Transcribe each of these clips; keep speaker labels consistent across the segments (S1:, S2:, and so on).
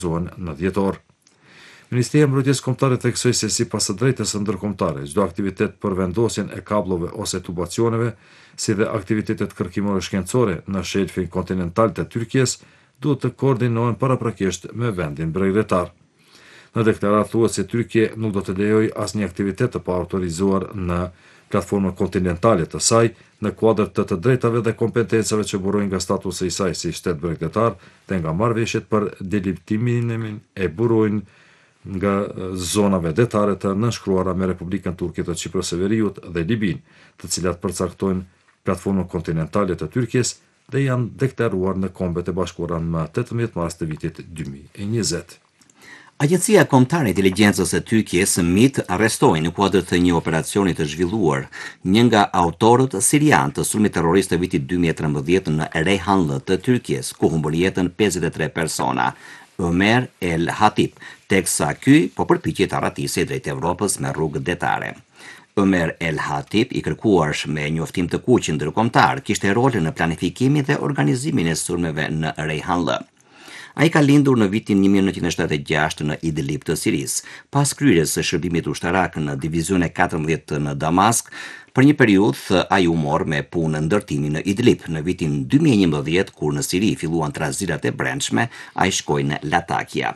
S1: në dhjetor. Ministria e Mbrojtjesë Kombëtare theksoi se sipas së drejtës së ndërkombëtare, çdo aktivitet për vendosjen e kabllove ose tubacioneve, si dhe aktivitetet kërkimore shkencore në shelfin kontinental të Tyrkisë, duhet të koordinohen paraprakisht me vendin bregdetar. Në deklaratë thuhet se Tyrkia nuk do të lejojë asnjë aktivitet të paautorizuar në platformën kontinentale të saj, në kuadër të drejtave dhe kompetencave që burojnë nga statusi i saj si shtet bregdetar dhe nga marrëveshjet për delimitimin e burojnë nga zonave detare të nënshkruara me Republikën Turke të Çiprës së Veriut dhe Libin, të cilat përcaktojnë platformën kontinentale të Tyrkisë dhe janë deklaruar në Kombet e Bashkuara më 18 mars të vitit 2020.
S2: Agjencia Kombëtare e Inteligjencës së Tyrkisë MIT arrestoi në kuadër të një operacioni të zhvilluar një nga autorët sirian të sulmit terrorist të vitit 2013 në Reyhanlı të Tyrkisë, ku humbën jetën 53 persona, Ömer El Hatip, teksa ky po përpiqej të arratisej drejt Evropës me rrugë detare. Ömer El Hatip, i kërkuar me njoftim të kuq ndërkombëtar, kishte rolin në planifikimin dhe organizimin e sulmeve në Reyhanlı. Ai ka lindur në vitin 1976 në Idlib të Sirisë, pas kryerjes së shërbimit ushtarak në Divizion e 14 në Damask. Për një periudhë ai u mor me punë ndërtimi në Idlib. Në vitin 2011, kur në Siri filluan trazirat e brendshme, ai shkoi në Latakia,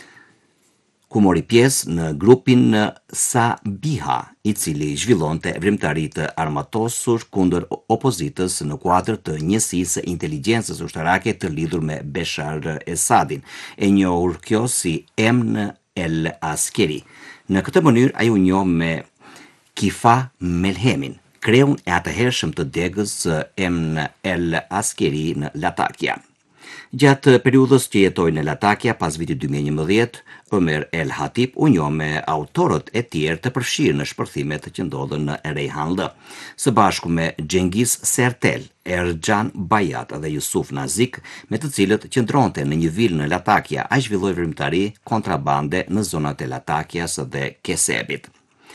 S2: ku mori pjesë në grupin Sabiha, i cili zhvillonte vrimtari të armatosur kundër opozitës në kuadër të njësisë inteligjencës ushtarake të lidhur me Beshar Esadin, e njohur kjo si Emn El Askeri. Në këtë mënyrë ai u njoh me Kifa Melhemin, kreun e atëhershëm të degës Emn El Askeri në Latakia. Gjatë periudhës që jetoi në Latakia pas vitit 2011, Ömer El Hatip u njoh me autorët e tjerë të përfshirë në shpërthimet që ndodhen në Reyhanlı, së bashku me Cengiz Sertel, Ercan Bayat dhe Yusuf Nazik, me të cilët qëndronte në një vilë në Latakia, ai zhvilloi vrimtari kontrabande në zonat e Latakias dhe Kesebit.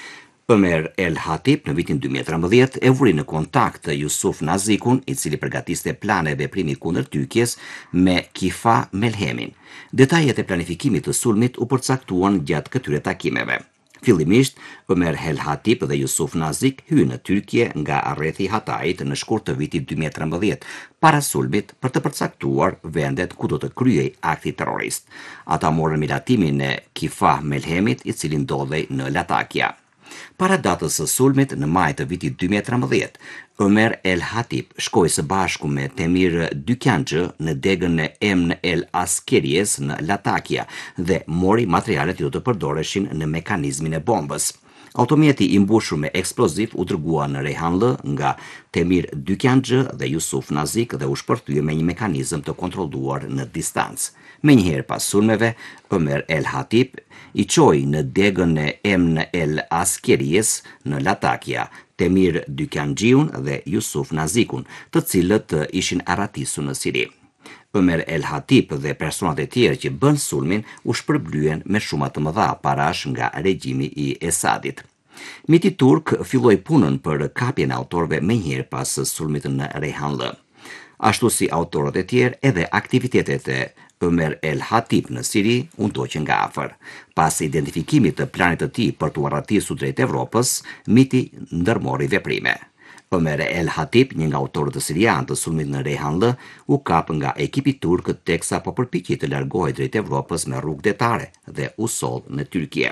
S2: Ömer El Hatip në vitin 2013 e vuri në kontakt Yusuf Nazikun, i cili përgatiste plane e veprimit kundër Tyrkisë me Kifa Melhemin. Detajet e planifikimit të sulmit u përcaktuan gjatë këtyre takimeve. Fillimisht, Ömer El Hatip dhe Yusuf Nazik hynë në Tyrkie nga rrethi i Hatayit në shkurt të vitit 2013, para sulmit për të përcaktuar vendet ku do të kryej akti terrorist. Ata morën miratimin e Kifa Melhemit, i cili ndodhej në Latakia. Para datës së sulmit në maj të vitit 2013, Ömer El Hatip shkoi së bashku me Temir Dykjanxhë në degën e Emn El Askerijes në Latakia dhe mori materialet që do të përdoreshin në mekanizmin e bombës. Automjeti i mbushur me eksploziv u dërgua në Reyhanlı nga Temir Dykjanxhë dhe Yusuf Nazik dhe u shpërthye me një mekanizëm të kontrolluar në distancë. Menjëherë pas sulmeve, Ömer El Hatip i çoi në degën e Emn El Askerijes në Latakia Temir Dykjanxhiun dhe Yusuf Nazikun, të cilët ishin arratisur në Siri. Ömer El Hatip dhe personat e tjerë që bën sulmin u shpërblyen me shuma të mëdha parash nga regjimi i Esadit. Miti turk filloi punën për kapjen e autorëve menjëherë pas sulmit në Reyhanlı. Ashtu si autorët e tjerë, edhe aktivitetet e Ömer El Hatip në Siri u ndoqën nga afër. Pas identifikimit të planit të tij për t'u arratisur drejt Evropës, miti ndërmori veprime. Ömer El Hatip, një nga autorët të sirian të sulmit në Reyhanlı, u kap nga ekipi turk teksa po përpiqej të largohej drejt Evropës me rrugë detare dhe u soll në Tyrkie.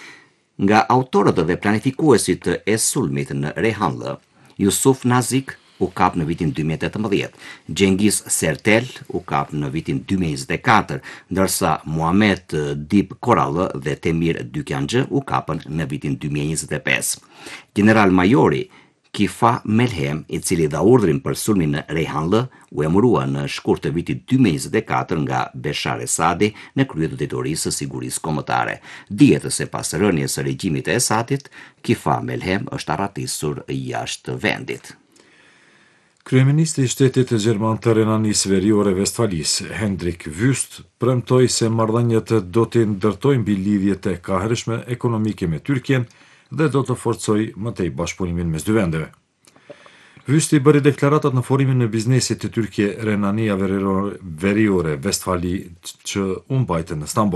S2: Nga autorët dhe planifikuesit e sulmit në Reyhanlı, Yusuf Nazik u kap në vitin 2018, Cengiz Sertel u kap në vitin 2024, ndërsa Muhammed Dip Korallı dhe Temir Dykjanxhë u kapën në vitin 2025. General Majori Kifa Melhem, i cili dha urdhrin për sulmin në Reyhanlı, u emërua në shkurt të vitit 2024 nga Beshar Esadi në krye të drejtorisë së sigurisë kombëtare. Dihet se pas rënies së regjimit të Esadit, Kifa Melhem është arratisur jashtë vendit.
S1: Kryeministri i shtetit të Gjerman të Renanisë Veriore Vestfalis, Hendrik Wüst, premtoi se marrëdhëniet do të ndërtojnë mbi lidhjet e kahërshme ekonomike me Tyrkien dhe do të forcojë më tej bashkëpunimin mes dy vendeve. Vysti bëri deklaratat në forimin e biznesit të Turqie Renania Veriore Westfali që u mbajtën në Stamboll.